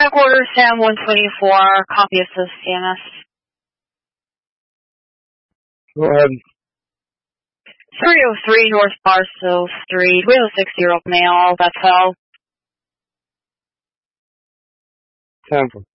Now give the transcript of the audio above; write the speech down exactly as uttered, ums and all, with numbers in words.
Headquarters, Sam one twenty-four, copy assist C M S. Go ahead. three oh three North Barstow Street. We have a six-year-old male. That's all. Tampa.